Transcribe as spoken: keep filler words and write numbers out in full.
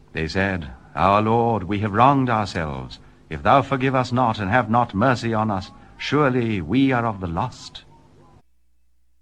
They said, Our Lord, we have wronged ourselves. If thou forgive us not, and have not mercy on us, surely we are of the lost.